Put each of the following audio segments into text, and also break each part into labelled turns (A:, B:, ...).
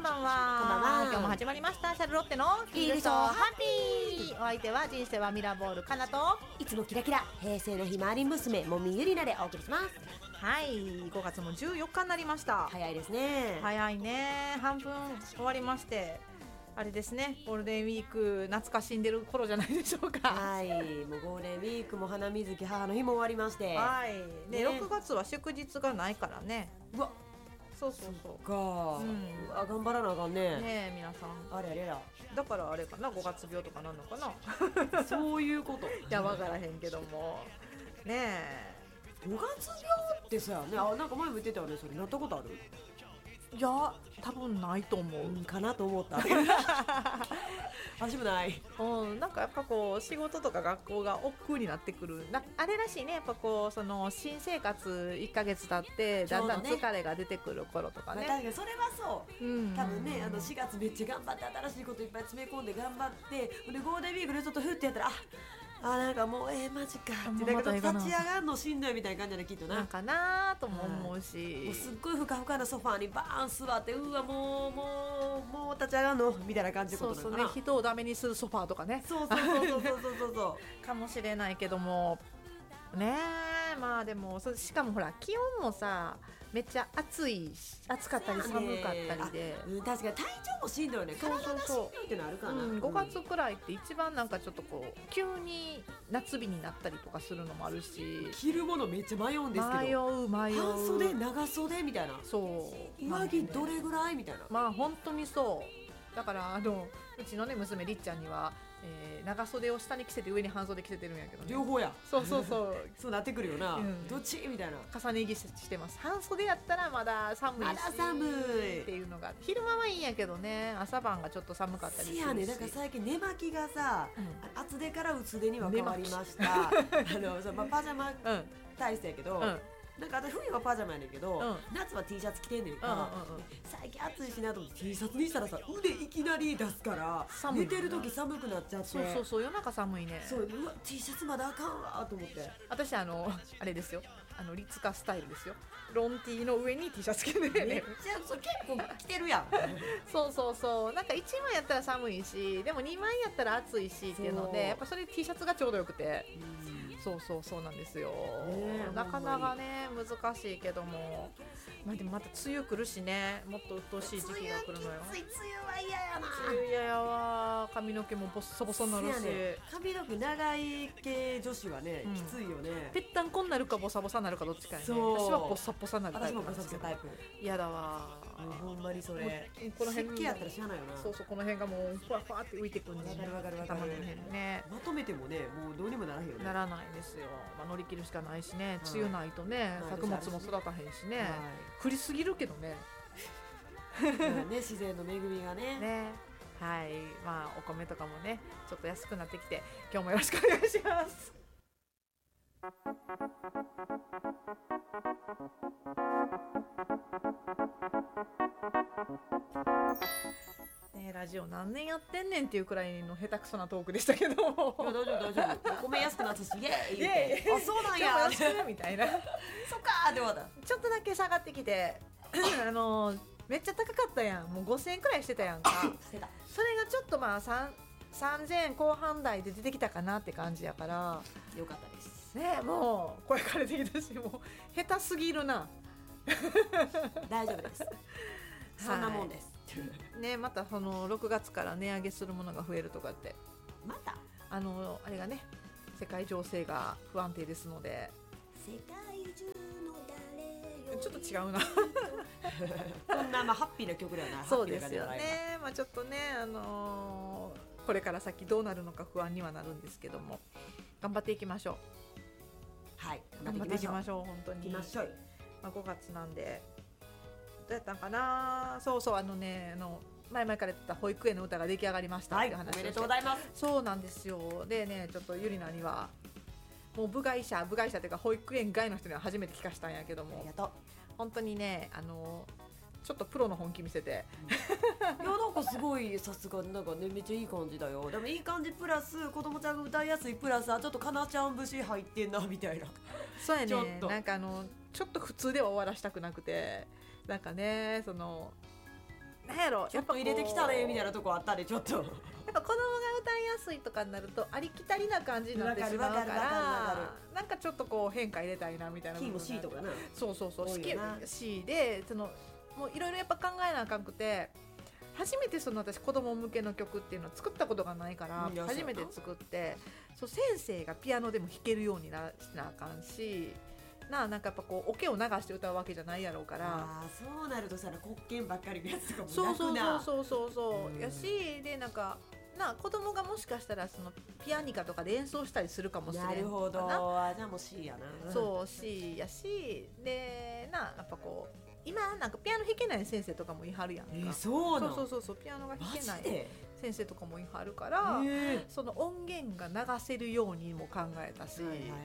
A: んばんは。
B: こんばんは。
A: 今日も始まりましたシャルロッテのフィールドハッピー。お相手は人生はミラーボールかなと、
B: いつもキラキラ平成のひまわり娘もみゆりなでお送りします。
A: はい、5月も14日になりました。
B: 早いですね。
A: 早いね。半分終わりまして、あれですね、ゴールデンウィーク懐かしんでる頃じゃないでしょうか。
B: はい、もうゴールデンウィークも花水木母の日も終わりまして、
A: はいね、
B: ね、
A: 6月は祝日がないからね。
B: うわ、
A: そうそうそう
B: か、うわ頑張らなあかんね。
A: ねえ皆さん、
B: あれあれや
A: だからあれかな、5月病とかなんのかな。
B: そういうこと。
A: いや分からへんけどもね
B: 5月病ってさ、ね、あ、なんか前も言ってたよね。それなったことある？
A: え、いや多分ないと思う、
B: かなと思った私もない。
A: なんかやっぱこう仕事とか学校が億劫になってくるあれらしいね。やっぱこうその新生活1ヶ月経ってだんだん疲れが出てくる頃とかね。
B: 確かにそれはそう、多分ね、4月めっちゃ頑張って新しいこといっぱい詰め込んで頑張って、でゴールデンウィークでちょっとフッてやったらなんかもうマジかってなんか立ち上がるのしんどいみたいな感じだね、きっとな。
A: なんかなとも思うし、
B: もうすっごいふかふかなソファーにバーン座って、うわもう立ち上がるのみたいな感じのことなのかな。
A: そうそうね、人をダメにするソファーとかね。
B: そう
A: かもしれないけどもねえ、まあでもしかもほら気温もさめっちゃ暑かったり寒かったりで、
B: 確かに体調もしんどいね。体がしんどいってのあるかな。
A: 5月くらいって一番なんかちょっとこう急に夏日になったりとかするのもあるし、
B: 着るものめっちゃ迷うんですけど、
A: 迷う
B: 半袖長袖みたいな、
A: そう
B: 上着どれぐらいみたいな。
A: まあ本当にそうだから、うちのね娘りっちゃんには、長袖を下に着せて上に半袖着せてるんやけどね。
B: 両方や。
A: そう
B: そうなってくるよな、どっちみたいな。
A: 重ね着してます。半袖やったらまだ寒いし、
B: まだ寒い
A: っていうのが、昼間はいいんやけどね、朝晩がちょっっと寒かったりするし。
B: せやね、だから最近寝巻きがさ、厚手から薄手には変わりました。パジャマ体質やけど、なんか冬はパジャマやねんけど、夏は T シャツ着てんねんか、最近暑いしなと思って T シャツにしたらさ、腕いきなり出すから寝てる時寒くなっちゃって、
A: そう夜中寒いね。
B: うわ T シャツまだあかんわと思って。
A: 私あれですよ、リツカスタイルですよ。ロン T の上に T シャツ着てね。
B: めっちゃ結構着てるやん。
A: そうなんか1枚やったら寒いし、でも2枚やったら暑いしっていうので、やっぱそれ T シャツがちょうどよくて、そうなんですよ、なかなかね難しいけども、でもまた梅雨来るしね、もっと鬱陶しい時期が来るのよ。
B: 梅雨は嫌やな。
A: 梅雨嫌やわ。髪の毛もボッサボサになるし、
B: 髪の毛長い系女子はね、きついよね。
A: ぺったんこになるかボサボサになるかどっちかやね。私はボッサボサになるタイプ。
B: 私もボサボサタイプ。
A: 嫌だわ。
B: ほんまにそれ。
A: この辺
B: 湿気やったらしゃあないよな。
A: そうこの辺がもうふわふわって浮いてくるんです。
B: わかる。
A: 頭の辺ね。
B: まとめてもね、もうどうにもならへんよね。
A: ならないですよ。乗り切るしかないしね。梅雨ないとね、作物も育たへんしね。降りすぎるけどね。
B: 自然の恵みがね。
A: はい、お米とかもねちょっと安くなってきて、今日もよろしくお願いします。ラジオ何年やってんねんっていうくらいの下手くそなトークでしたけど、
B: 大丈夫。お米安くなったし、イエーイ。あ、そうなんや
A: みたいな。
B: そっかーでまだ
A: ちょっとだけ下がってきてめっちゃ高かったやん。もう5000円くらいしてたやんか。
B: してた。
A: それがちょっと3000円後半台で出てきたかなって感じやから、
B: よかったです
A: ね。もうこれからできたし、もう下手すぎるな。
B: 大丈夫です。そんなもんです。
A: ね、またその6月から値上げするものが増えるとかって、
B: また
A: あれがね、世界情勢が不安定ですので、
B: 世界中の誰よ、
A: ちょっと違うな。
B: こんなハッピーな曲だよな。
A: そうですよね。ちょっとね、これから先どうなるのか不安にはなるんですけども、頑張っていきましょう。
B: はい、
A: 頑張っていきましょう。本当に。5月なんで。どうやったんかな。前々から言ってた保育園の歌が出来上がりましたっていう話をして、
B: おめでとうございます。
A: そうなんですよ。でね、ちょっとゆりなにはもう部外者っていうか保育園外の人には初めて聞かしたんやけども、
B: ありがとう。
A: 本当にね、ちょっとプロの本気見せて、い
B: やなんかすごい、さすがなんかね、めっちゃいい感じだよ。でもいい感じプラス子供ちゃんが歌いやすいプラス、ちょっとかなちゃん節入ってんなみたいな。
A: そうやね。なんかちょっと普通では終わらしたくなくて、なんかね、 なんやろ
B: ちょっと入れてきたねみたいなとこあったでちょっと
A: やっぱ子供が歌いやすいとかになるとありきたりな感じになってしまうからなんかちょっとこう変化入れたいなみたいな
B: キーも C とかな
A: そうC でもういろいろやっぱ考えなあかんくて初めて私子供向けの曲っていうのを作ったことがないから初めて作って先生がピアノでも弾けるようになあかんしなんかやっぱこうオケを流して歌うわけじゃないやろうから
B: そうなるとさ黒鍵ばっかりのやつとかもなくな
A: そうやしでなんか子供がもしかしたらそのピアニカとかで演奏したりするかもしれない
B: なるほどじゃあもう C やな
A: そう C やしでやっぱこう今なんかピアノ弾けない先生とかもいはるやんか、
B: そう
A: ピアノが弾けない先生とかもいはるからその音源が流せるようにも考えたし、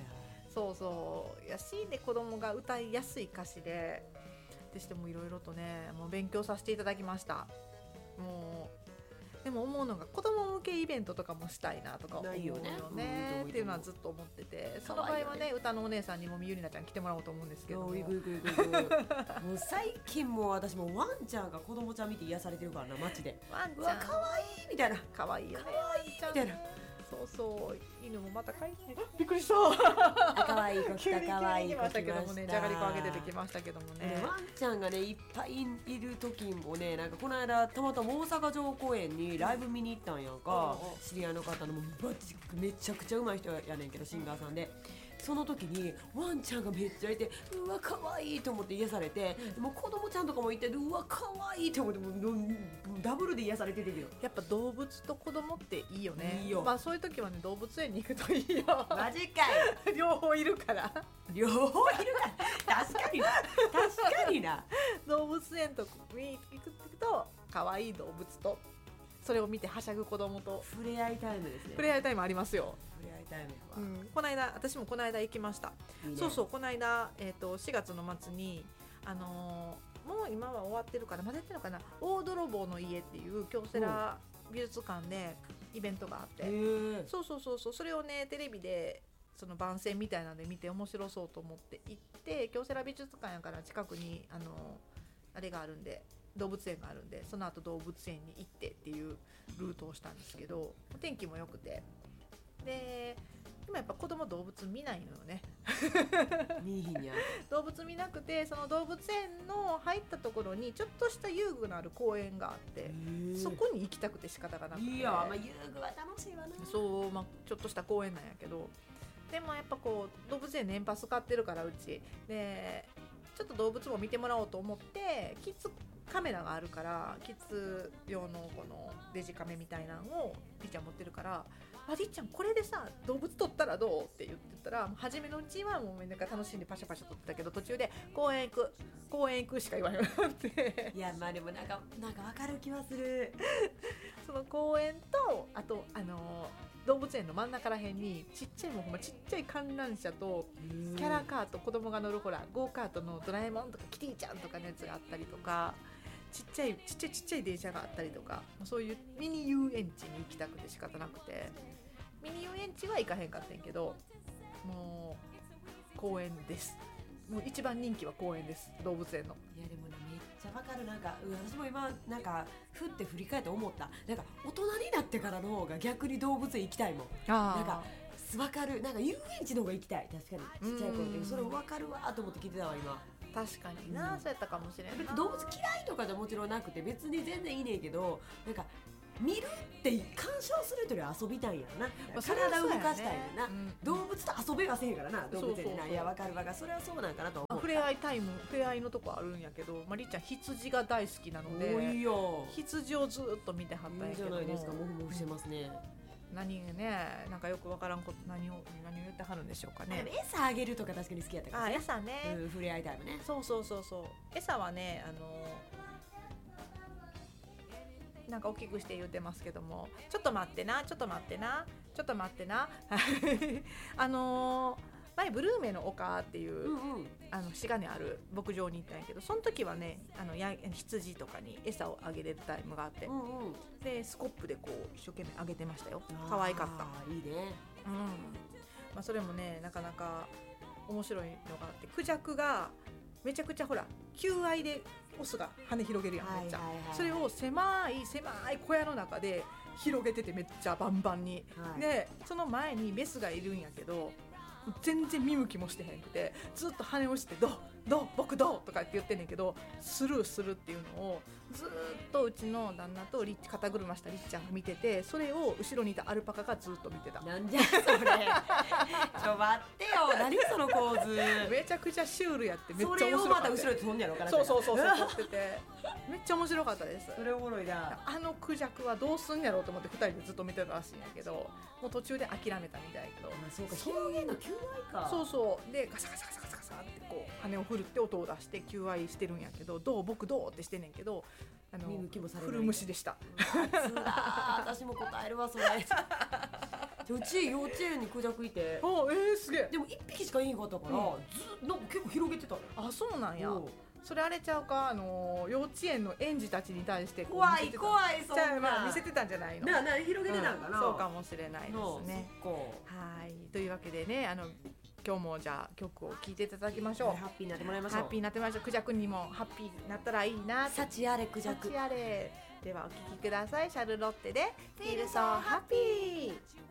A: やしで子供が歌いやすい歌詞でしてもいろいろとねもう勉強させていただきました。もうでも思うのが子供向けイベントとかもしたいなとか思うよねっていうのはずっと思っててその場合はね歌のお姉さんにもみゆりなちゃん来てもらおうと思うんですけどもう
B: 最近も私もワンちゃんが子供ちゃん見て癒されてるからな街で
A: ワンちゃん
B: かわいいみたいな
A: かわいいよね
B: みたいな
A: そう犬もまた帰ってびっくりした
B: かわいい子来たかわいい子来ました
A: けどもねじゃがりこあげててきましたけどもね
B: ワンちゃんがねいっぱいいる時もねなんかこの間たまたま大阪城公園にライブ見に行ったんやんか知り合いの方のめちゃくちゃ上手い人やねんけどシンガーさんでその時にワンちゃんがめっちゃいてうわ可愛いと思って癒されてもう子供ちゃんとかもいてうわ可愛いと思ってもうダブルで癒されててるよ
A: やっぱ動物と子供っていいよね
B: いいよ
A: まあそういう時はね動物園に行くといいよ
B: マジかい
A: 両方いるから
B: 両方いるから確かにな
A: 動物園とに行くと可愛い動物とそれを見てはしゃぐ子供と
B: 触れ合いタイムですね
A: 触れ合いタイムありますよ
B: 触れ合いタイム
A: この間私もこの間行きましたいい、ね、そうこの間、4月の末にもう今は終わってるからまだやってるのかな大泥棒の家っていう京セラ美術館でイベントがあってそうそれをねテレビでその番宣みたいなので見て面白そうと思って行って京セラ美術館やから近くにあれがあるんで動物園があるんでその後動物園に行ってっていうルートをしたんですけど天気も良くてで今やっぱ子供動物見ないのよね
B: 見ひんや
A: 動物見なくてその動物園の入ったところにちょっとした遊具のある公園があってそこに行きたくて仕方がなくて
B: いや、遊具は楽しいわな
A: そう、ちょっとした公園なんやけどでもやっぱこう動物園年パス買ってるからうちでちょっと動物も見てもらおうと思ってキッズカメラがあるからキッズ用のこのデジカメみたいなのをりっちゃん持ってるからりっちゃんこれでさ動物撮ったらどうって言ってたら初めのうちはもうみんなが楽しんでパシャパシャ撮ってたけど途中で公園行くしか言わなくなって
B: いやまあでもなんか分かる気はする
A: その公園とあと動物園の真ん中らへんにちっちゃい観覧車とキャラカート子供が乗るほらゴーカートのドラえもんとかキティちゃんとかのやつがあったりとかちっちゃい電車があったりとかそういうミニ遊園地に行きたくて仕方なくてミニ遊園地は行かへんかったんやけどもう公園ですもう一番人気は公園です動物園の
B: いやでもねめっちゃわかるなんか私も今なんかふって振り返って思ったなんか大人になってからの方が逆に動物園行きたいもんなんかわかるなんか遊園地の方が行きたい確かにちっちゃい頃でそれわかるわと思って聞いてたわ今
A: 確かにな、そうやったかもしれない
B: 別に動物嫌いとかじゃもちろんなくて別に全然いいねんけどなんか見るって鑑賞するというより遊びたいんやろな、体を動かしたいんやな、動物と遊べはせへんからな動物園ないや分かるそれはそうなんかなと思う
A: 触れ合いタイム触れ合いのとこあるんやけどりっちゃん羊が大好きなので
B: いいよ
A: 羊をずっと見てはったんやけども
B: いいじゃないですかもふもふしてますね
A: 何ねなんかよくわからんこと何を言ってはるんでしょうかね
B: 餌あげるとか確かに好きやったから
A: 餌ね、
B: 触れ合いタイムね
A: そう餌はねなんか大きくして言ってますけどもちょっと待ってな前ブルーメの丘っていう、滋賀にある牧場に行ったんやけどその時はね羊とかに餌をあげれるタイムがあって、でスコップでこう一生懸命あげてましたよ可愛かった
B: いいね
A: それもねなかなか面白いのがあってクジャクがめちゃくちゃほら求愛でオスが羽広げるやん、めっちゃ、それを狭い小屋の中で広げてて、めっちゃバンバンに、でその前にメスがいるんやけど全然見向きもしてへんくて、ずっと羽をしてどう僕どうとかって言ってんねんけど、スルーするっていうのをずっとうちの旦那と肩車したリッちゃんが見てて、それを後ろにいたアルパカがずっと見てた。
B: なんじゃそれちょ待ってよ、何その構図
A: めちゃくちゃシュールやって、めっちゃ面白かった。
B: それをまた後ろで飛んやろうかな。
A: そう撮っててめっちゃ面白かったです。
B: それおもろいな。
A: クジャクはどうすんやろうと思って2人でずっと見てたらしいんやけど、もう途中で諦めたみたいやけど、
B: そうか、表現の求愛か。
A: そうでガサガサってこう羽を振るって音を出して求愛してるんやけど、僕どうってしてんねんけど、
B: 見向きもされない。
A: 古虫でした。
B: 私も答えるわそれうち幼稚園にクジャクいて、
A: すげえ。
B: でも1匹しかいんかったから、なんか結構広げてたの。
A: あ、そうなんや。それあれちゃうか、幼稚園の園児たちに対して
B: 怖いそんな
A: 見せてたんじゃないの。
B: 広げてたんかな、
A: そうかもしれないですね。はい、というわけでね、今日もじゃあ曲を聴いていただきましょう。
B: ハッピーになってもらいましょう。
A: クジャクにもハッピーになったらいいな。
B: 幸あれクジャク。
A: ではお聴きください。シャルロッテで Feel So Happy。